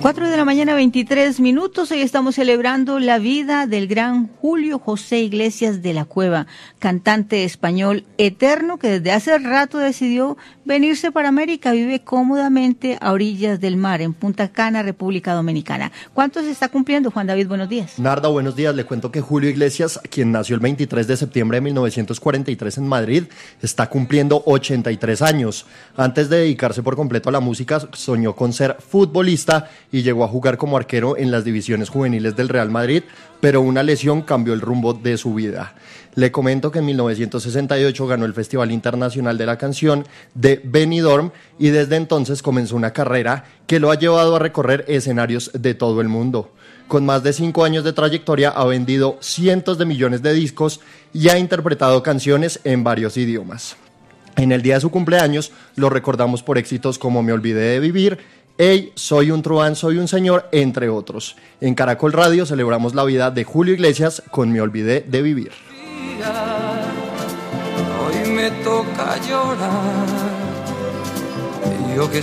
4 de la mañana, 23 minutos. Hoy estamos celebrando la vida del gran Julio José Iglesias de la Cueva, cantante español eterno que desde hace rato decidió venirse para América. Vive cómodamente a orillas del mar, en Punta Cana, República Dominicana. ¿Cuánto se está cumpliendo, Juan David? Buenos días. Narda, buenos días. Le cuento que Julio Iglesias, quien nació el 23 de septiembre de 1943 en Madrid, está cumpliendo 83 años. Antes de dedicarse por completo a la música, soñó con ser futbolista y llegó a jugar como arquero en las divisiones juveniles del Real Madrid, pero una lesión cambió el rumbo de su vida. Le comento que en 1968 ganó el Festival Internacional de la Canción de Benidorm y desde entonces comenzó una carrera que lo ha llevado a recorrer escenarios de todo el mundo. Con más de 5 años de trayectoria ha vendido cientos de millones de discos y ha interpretado canciones en varios idiomas. En el día de su cumpleaños lo recordamos por éxitos como Me olvidé de vivir, Hey, soy un truán, soy un señor, entre otros. En Caracol Radio celebramos la vida de Julio Iglesias con Me olvidé de vivir. Hoy me toca llorar. Yo que